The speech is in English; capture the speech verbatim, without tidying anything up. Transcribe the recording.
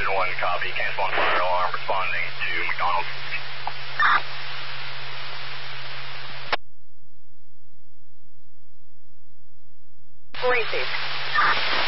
Division one, copy. Cancel on fire alarm, responding to McDonald's. Racing.